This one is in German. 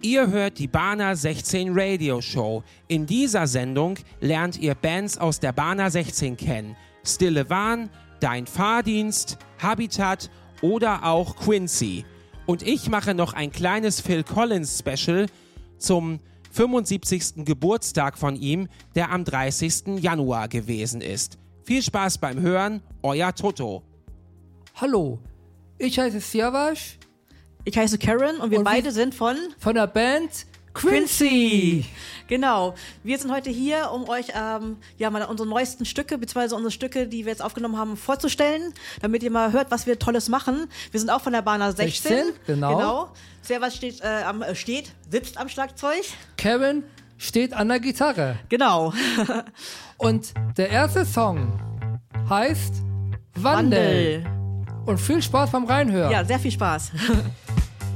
Ihr hört die Bana 16 Radio Show. In dieser Sendung lernt ihr Bands aus der Bana 16 kennen. Stille Wahn, Dein Fahrdienst, Habitat oder auch Quincy. Und ich mache noch ein kleines Phil Collins Special zum 75. Geburtstag von ihm, der am 30. Januar gewesen ist. Viel Spaß beim Hören, euer Toto. Hallo, ich heiße Siavash. Ich heiße Karen und wir beide sind von der Band Quincy. Genau, wir sind heute hier, um euch mal unsere neuesten Stücke, beziehungsweise unsere Stücke, die wir jetzt aufgenommen haben, vorzustellen, damit ihr mal hört, was wir Tolles machen. Wir sind auch von der Bana 16. Genau. Siavash sitzt am Schlagzeug. Karen steht an der Gitarre. Genau. Und der erste Song heißt Wandel. Und viel Spaß beim Reinhören. Ja, sehr viel Spaß.